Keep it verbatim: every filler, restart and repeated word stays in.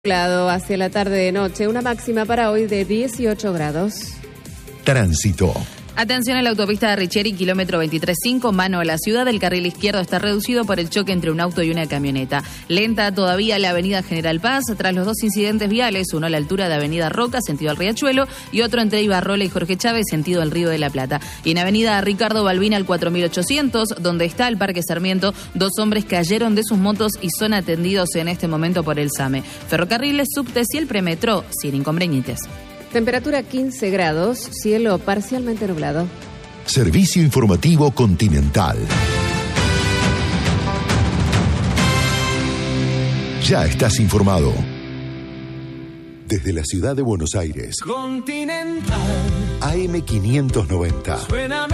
Hacia la tarde de noche, una máxima para hoy de dieciocho grados. Tránsito. Atención en la autopista de Richieri, kilómetro veintitrés punto cinco, mano a la ciudad. El carril izquierdo está reducido por el choque entre un auto y una camioneta. Lenta todavía la avenida General Paz, tras los dos incidentes viales, uno a la altura de avenida Roca, sentido al Riachuelo, y otro entre Ibarrola y Jorge Chávez, sentido al Río de la Plata. Y en avenida Ricardo Balbín al cuatro mil ochocientos, donde está el Parque Sarmiento, dos hombres cayeron de sus motos y son atendidos en este momento por el SAME. Ferrocarriles, subtes y el premetro sin inconvenientes. Temperatura quince grados, cielo parcialmente nublado. Servicio informativo Continental. Ya estás informado. Desde la ciudad de Buenos Aires. Continental. A M quinientos noventa. Suena